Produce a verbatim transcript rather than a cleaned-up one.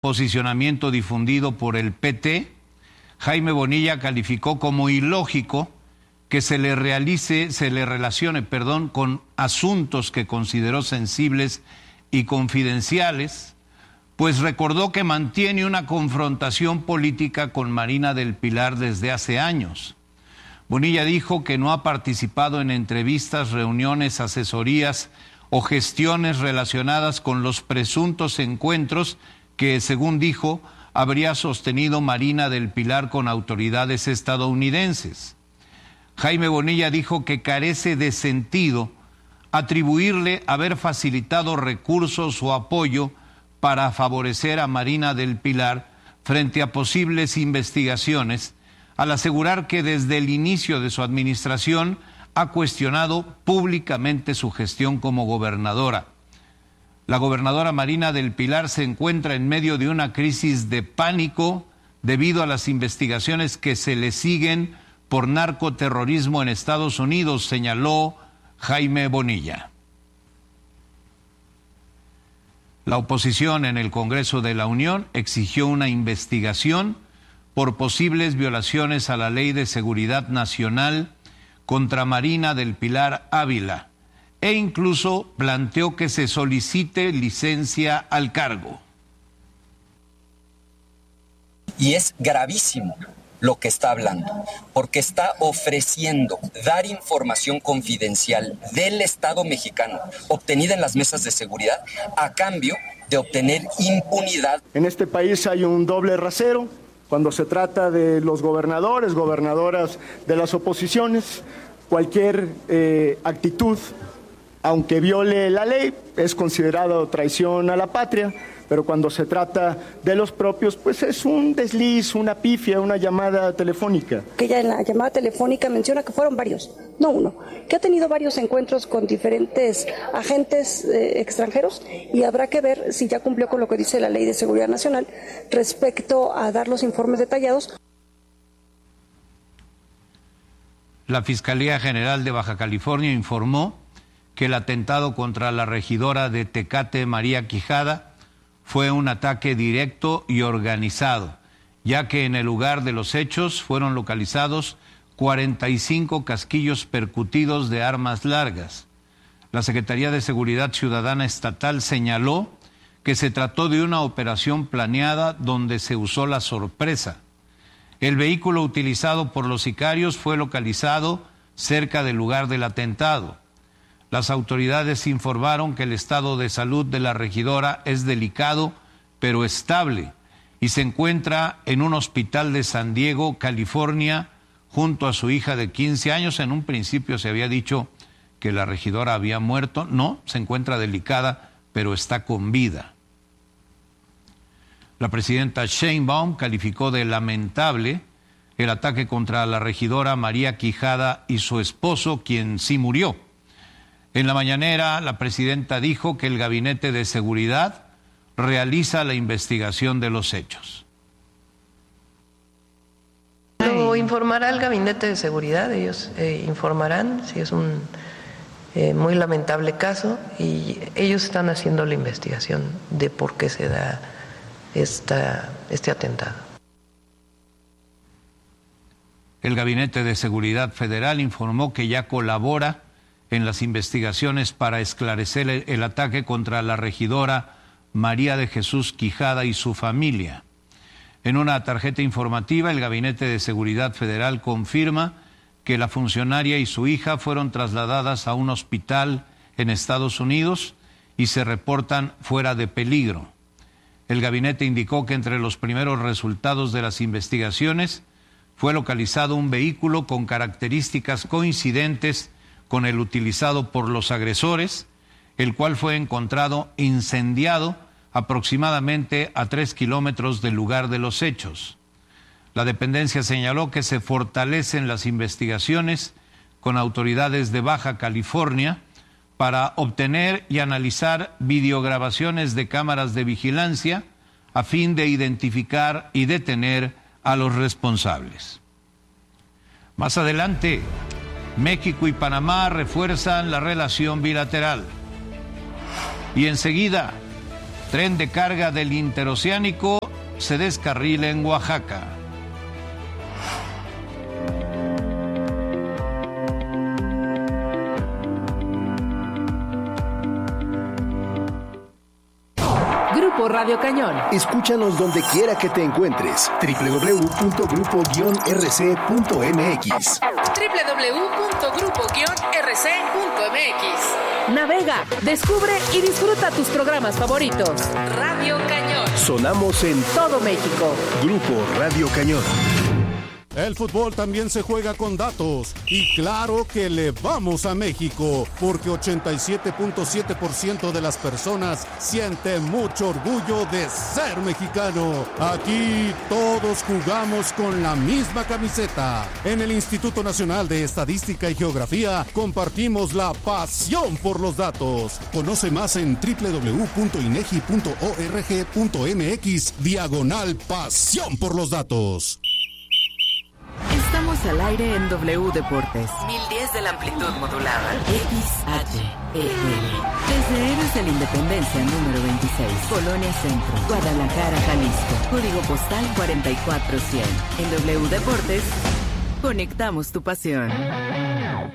posicionamiento difundido por el P T, Jaime Bonilla calificó como ilógico que se le realice, se le relacione, perdón, con asuntos que consideró sensibles y confidenciales, pues recordó que mantiene una confrontación política con Marina del Pilar desde hace años. Bonilla dijo que no ha participado en entrevistas, reuniones, asesorías o gestiones relacionadas con los presuntos encuentros que, según dijo, habría sostenido Marina del Pilar con autoridades estadounidenses. Jaime Bonilla dijo que carece de sentido atribuirle haber facilitado recursos o apoyo para favorecer a Marina del Pilar frente a posibles investigaciones, al asegurar que desde el inicio de su administración ha cuestionado públicamente su gestión como gobernadora. La gobernadora Marina del Pilar se encuentra en medio de una crisis de pánico debido a las investigaciones que se le siguen por narcoterrorismo en Estados Unidos, señaló Jaime Bonilla. La oposición en el Congreso de la Unión exigió una investigación por posibles violaciones a la Ley de Seguridad Nacional contra Marina del Pilar Ávila e incluso planteó que se solicite licencia al cargo. Y es gravísimo lo que está hablando, porque está ofreciendo dar información confidencial del Estado mexicano obtenida en las mesas de seguridad a cambio de obtener impunidad. En este país hay un doble rasero cuando se trata de los gobernadores, gobernadoras de las oposiciones. Cualquier eh, actitud, aunque viole la ley, es considerado traición a la patria. Pero cuando se trata de los propios, pues es un desliz, una pifia, una llamada telefónica. Que ella en la llamada telefónica menciona que fueron varios, no uno, que ha tenido varios encuentros con diferentes agentes eh, extranjeros y habrá que ver si ya cumplió con lo que dice la Ley de Seguridad Nacional respecto a dar los informes detallados. La Fiscalía General de Baja California informó que el atentado contra la regidora de Tecate, María Quijada, fue un ataque directo y organizado, ya que en el lugar de los hechos fueron localizados cuarenta y cinco casquillos percutidos de armas largas. La Secretaría de Seguridad Ciudadana Estatal señaló que se trató de una operación planeada donde se usó la sorpresa. El vehículo utilizado por los sicarios fue localizado cerca del lugar del atentado. Las autoridades informaron que el estado de salud de la regidora es delicado, pero estable, y se encuentra en un hospital de San Diego, California, junto a su hija de quince años. En un principio se había dicho que la regidora había muerto. No, se encuentra delicada, pero está con vida. La presidenta Sheinbaum calificó de lamentable el ataque contra la regidora María Quijada y su esposo, quien sí murió. En la mañanera, la presidenta dijo que el Gabinete de Seguridad realiza la investigación de los hechos. Lo informará el Gabinete de Seguridad, ellos eh, informarán si es un eh, muy lamentable caso y ellos están haciendo la investigación de por qué se da esta, este atentado. El Gabinete de Seguridad Federal informó que ya colabora en las investigaciones para esclarecer el, el ataque contra la regidora María de Jesús Quijada y su familia. En una tarjeta informativa, el Gabinete de Seguridad Federal confirma que la funcionaria y su hija fueron trasladadas a un hospital en Estados Unidos y se reportan fuera de peligro. El gabinete indicó que entre los primeros resultados de las investigaciones fue localizado un vehículo con características coincidentes con el utilizado por los agresores, el cual fue encontrado incendiado aproximadamente a tres kilómetros del lugar de los hechos. La dependencia señaló que se fortalecen las investigaciones con autoridades de Baja California para obtener y analizar videograbaciones de cámaras de vigilancia a fin de identificar y detener a los responsables. Más adelante, México y Panamá refuerzan la relación bilateral. Y enseguida, Tren de carga del interoceánico se descarrila en Oaxaca. Grupo Radio Cañón. Escúchanos donde quiera que te encuentres. doble u doble u doble u punto grupo guion r c punto m x. doble u doble u doble u punto grupo guion r c punto m x. Navega, descubre y disfruta tus programas favoritos. Radio Cañón. Sonamos en todo México. Grupo Radio Cañón. El fútbol también se juega con datos y claro que le vamos a México porque ochenta y siete punto siete por ciento de las personas sienten mucho orgullo de ser mexicano. Aquí todos jugamos con la misma camiseta. En el Instituto Nacional de Estadística y Geografía compartimos la pasión por los datos. Conoce más en doble u doble u doble u punto inegi punto org punto m x diagonal pasión por los datos. Estamos al aire en W Deportes. mil diez de la amplitud modulada. X H E L. Desde Héroes de la Independencia número veintiséis. Colonia Centro. Guadalajara, Jalisco. Código postal cuarenta y cuatro cien. En W Deportes, conectamos tu pasión.